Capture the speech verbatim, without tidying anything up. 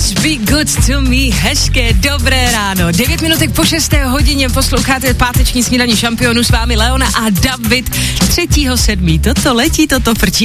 Just be good to me. Hezké, dobré ráno. Devět minutek po šesté hodině posloucháte páteční snídaní šampionů, s vámi Leona a David. třetího sedmý Toto letí, toto frčí.